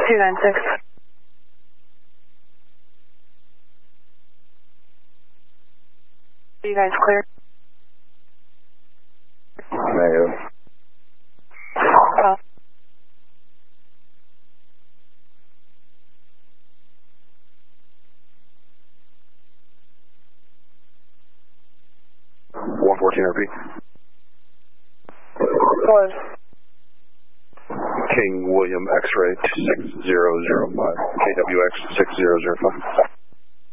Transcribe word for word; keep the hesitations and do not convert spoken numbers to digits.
two nine six. Are you guys clear? Negative. Uh, one fourteen R P. go ahead. King William X-ray six zero zero five. K W X six zero zero five.